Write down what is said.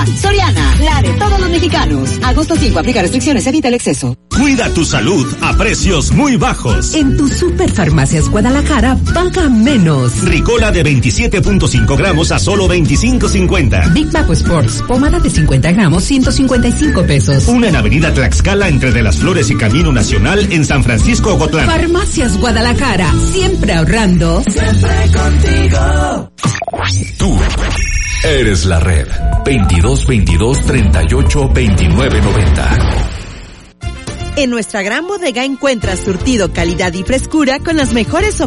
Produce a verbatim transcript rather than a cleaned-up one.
Soriana. Soriana, la de todos los mexicanos. Agosto cinco, aplica restricciones, evita el exceso. Cuida tu salud a precios muy bajos. En tu Superfarmacias Guadalajara, paga menos. Ricola de veintisiete punto cinco gramos a solo veinticinco cincuenta. Big Mac Sports, pomada de cincuenta gramos, ciento cincuenta y cinco pesos. Una en Avenida Tlaxcala entre De las Flores y Camino Nacional en San Francisco Ocotlán. Farmacias Guadalajara, siempre ahorrando. Siempre contigo. Tú eres la red. veintidós veintidós treinta y ocho veintinueve noventa. En nuestra gran bodega encuentras surtido, calidad y frescura con las mejores